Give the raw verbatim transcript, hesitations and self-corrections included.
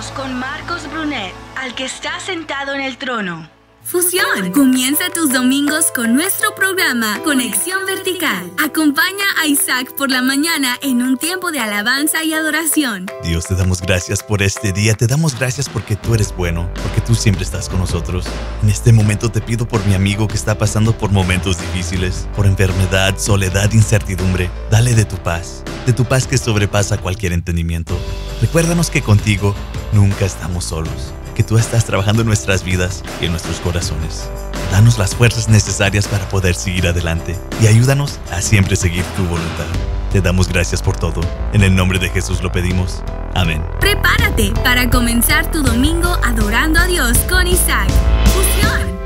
con Marcos Brunet, al que está sentado en el trono. Fusión. Comienza tus domingos con nuestro programa Conexión Vertical. Acompaña a Isaac por la mañana en un tiempo de alabanza y adoración. Dios, te damos gracias por este día. Te damos gracias porque tú eres bueno, porque tú siempre estás con nosotros. En este momento te pido por mi amigo que está pasando por momentos difíciles, por enfermedad, soledad, incertidumbre. Dale de tu paz, de tu paz que sobrepasa cualquier entendimiento. Recuérdanos que contigo nunca estamos solos, que tú estás trabajando en nuestras vidas y en nuestros corazones. Danos las fuerzas necesarias para poder seguir adelante y ayúdanos a siempre seguir tu voluntad. Te damos gracias por todo. En el nombre de Jesús lo pedimos. Amén. Prepárate para comenzar tu domingo adorando a Dios con Isaac. Fusión.